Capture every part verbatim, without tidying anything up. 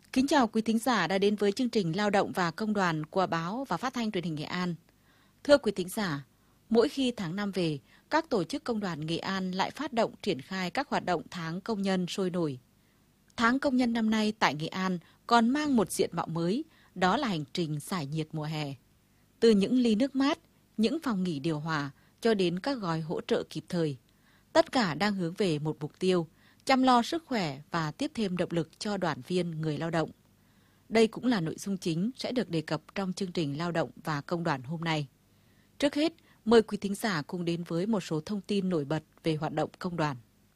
Kính chào quý thính giả đã đến với chương trình Lao động và Công đoàn của Báo và Phát thanh Truyền hình Nghệ An. Thưa quý thính giả, mỗi khi tháng năm về, các tổ chức công đoàn Nghệ An lại phát động triển khai các hoạt động tháng công nhân sôi nổi. Tháng công nhân năm nay tại Nghệ An còn mang một diện mạo mới, đó là hành trình giải nhiệt mùa hè. Từ những ly nước mát, những phòng nghỉ điều hòa cho đến các gói hỗ trợ kịp thời. Tất cả đang hướng về một mục tiêu, chăm lo sức khỏe và tiếp thêm động lực cho đoàn viên người lao động. Đây cũng là nội dung chính sẽ được đề cập trong chương trình Lao động và Công đoàn hôm nay. Trước hết, mời quý thính giả cùng đến với một số thông tin nổi bật về hoạt động công đoàn.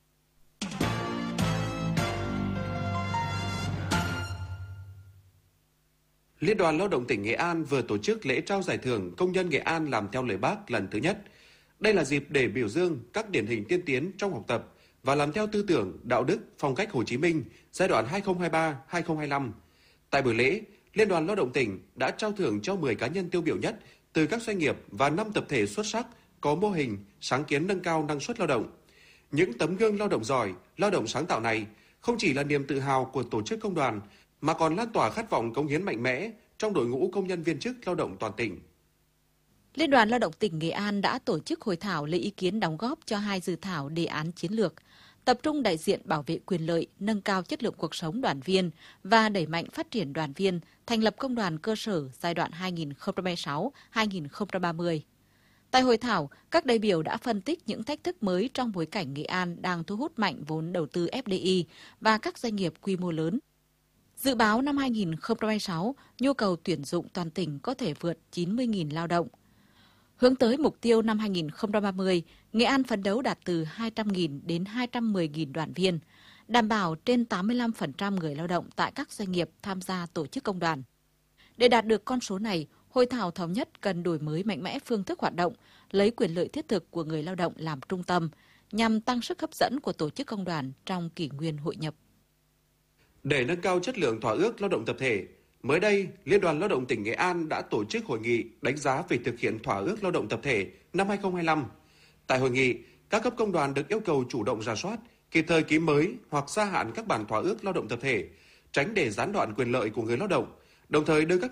Liên đoàn Lao động tỉnh Nghệ An vừa tổ chức lễ trao giải thưởng Công nhân Nghệ An làm theo lời Bác lần thứ nhất. Đây là dịp để biểu dương các điển hình tiên tiến trong học tập và làm theo tư tưởng, đạo đức, phong cách Hồ Chí Minh giai đoạn hai nghìn không trăm hai mươi ba đến hai nghìn không trăm hai mươi lăm. Tại buổi lễ, Liên đoàn Lao động tỉnh đã trao thưởng cho mười cá nhân tiêu biểu nhất từ các doanh nghiệp và năm tập thể xuất sắc có mô hình, sáng kiến nâng cao năng suất lao động. Những tấm gương lao động giỏi, lao động sáng tạo này không chỉ là niềm tự hào của tổ chức công đoàn mà còn lan tỏa khát vọng cống hiến mạnh mẽ trong đội ngũ công nhân viên chức lao động toàn tỉnh. Liên đoàn Lao động tỉnh Nghệ An đã tổ chức hội thảo lấy ý kiến đóng góp cho hai dự thảo đề án chiến lược, tập trung đại diện bảo vệ quyền lợi, nâng cao chất lượng cuộc sống đoàn viên và đẩy mạnh phát triển đoàn viên, thành lập công đoàn cơ sở giai đoạn hai nghìn không trăm hai mươi sáu đến hai nghìn không trăm ba mươi. Tại hội thảo, các đại biểu đã phân tích những thách thức mới trong bối cảnh Nghệ An đang thu hút mạnh vốn đầu tư ép đê i và các doanh nghiệp quy mô lớn. Dự báo năm hai nghìn không trăm hai mươi sáu, nhu cầu tuyển dụng toàn tỉnh có thể vượt chín mươi nghìn lao động. Hướng tới mục tiêu năm hai nghìn không trăm ba mươi, Nghệ An phấn đấu đạt từ hai trăm nghìn đến hai trăm mười nghìn đoàn viên, đảm bảo trên tám mươi lăm phần trăm người lao động tại các doanh nghiệp tham gia tổ chức công đoàn. Để đạt được con số này, hội thảo thống nhất cần đổi mới mạnh mẽ phương thức hoạt động, lấy quyền lợi thiết thực của người lao động làm trung tâm, nhằm tăng sức hấp dẫn của tổ chức công đoàn trong kỷ nguyên hội nhập. Để nâng cao chất lượng thỏa ước lao động tập thể, mới đây, Liên đoàn Lao động tỉnh Nghệ An đã tổ chức hội nghị đánh giá về thực hiện thỏa ước lao động tập thể năm hai nghìn không trăm hai mươi lăm. Tại hội nghị, các cấp công đoàn được yêu cầu chủ động rà soát, kịp thời ký mới hoặc gia hạn các bản thỏa ước lao động tập thể, tránh để gián đoạn quyền lợi của người lao động, đồng thời đưa các